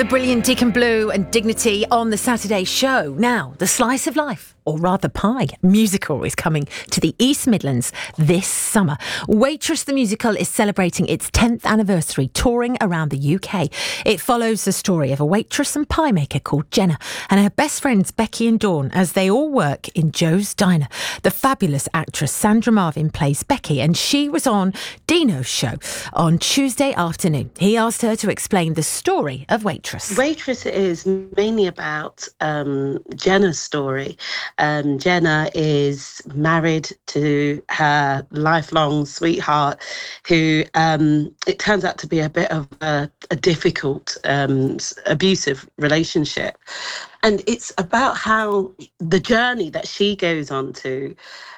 The brilliant Deacon Blue and Dignity on the Saturday show. Now, The Slice of Life, or rather Pie, musical is coming to the East Midlands this summer. Waitress the Musical is celebrating its 10th anniversary, touring around the UK. It follows the story of a waitress and pie maker called Jenna and her best friends Becky and Dawn as they all work in Joe's Diner. The fabulous actress Sandra Marvin plays Becky, and she was on Dino's show on Tuesday afternoon. He asked her to explain the story of Waitress. Waitress is mainly about Jenna's story. Jenna is married to her lifelong sweetheart, who it turns out to be a bit of a difficult, abusive relationship. And it's about how the journey that she goes on to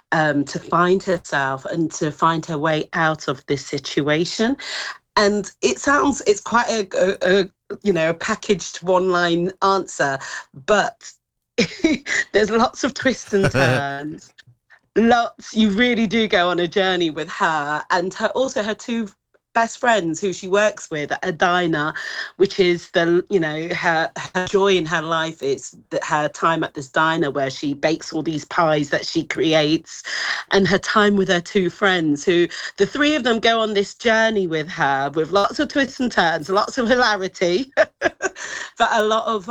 find herself and to find her way out of this situation. And it's quite a packaged one-line answer, but there's lots of twists and turns. You really do go on a journey with her and her two best friends who she works with at a diner, which is her joy in her life is that her time at this diner where she bakes all these pies that she creates, and her time with her two friends, who the three of them go on this journey with her with lots of twists and turns, lots of hilarity, but a lot of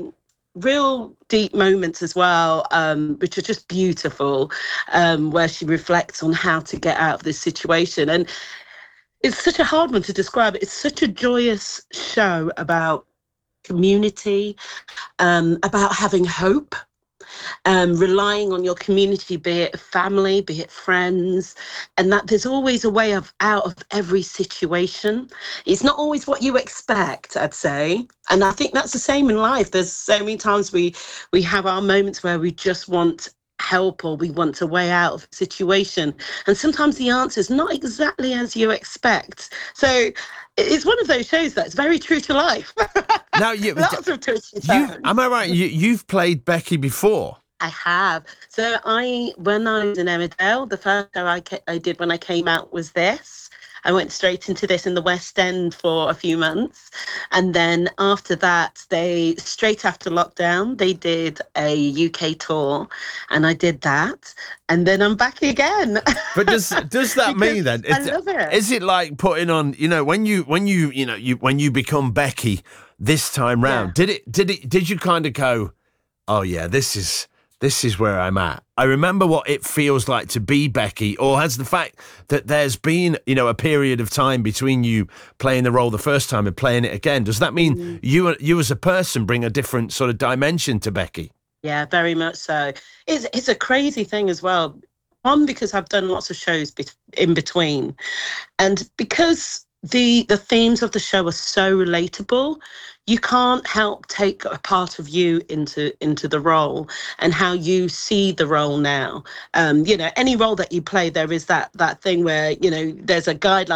real deep moments as well, which are just beautiful, where she reflects on how to get out of this situation. And it's such a hard one to describe. It's such a joyous show about community, about having hope, relying on your community, be it family, be it friends, and that there's always a way out of every situation. It's not always what you expect, I'd say. And I think that's the same in life. There's so many times we have our moments where we just want help or we want a way out of a situation, and sometimes the answer is not exactly as you expect. So it's one of those shows that's very true to life. Now, lots of twists and turns. Am I right? You've played Becky before. I have. So when I was in Emmerdale, the first show I did when I came out was this. I went straight into this in the West End for a few months. And then after that, straight after lockdown, they did a UK tour, and I did that. And then I'm back again. But does that mean then? I love it. Is it like putting on, when you become Becky this time round, Yeah. did you kind of go, oh yeah, this is where I'm at? I remember what it feels like to be Becky, or has the fact that there's been, a period of time between you playing the role the first time and playing it again, does that mean you as a person bring a different sort of dimension to Becky? Yeah, very much so. It's a crazy thing as well. One, because I've done lots of shows in between, and because the themes of the show are so relatable, you can't help take a part of you into the role and how you see the role now. Any role that you play, there is that thing where, there's a guideline